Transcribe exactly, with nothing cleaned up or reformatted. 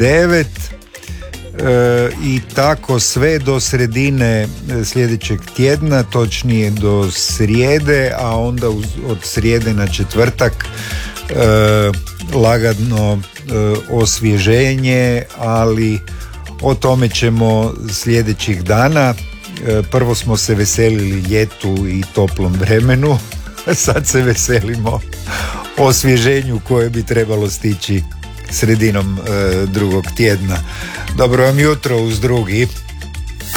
devet e, i tako sve do sredine sljedećeg tjedna, točnije do srijede, a onda uz, od srijede na četvrtak e, lagano e, osvježenje, ali o tome ćemo sljedećih dana. E, prvo smo se veselili ljetu i toplom vremenu, sad se veselimo osvježenju koje bi trebalo stići sredinom e, drugog tjedna. Dobro vam jutro uz drugi.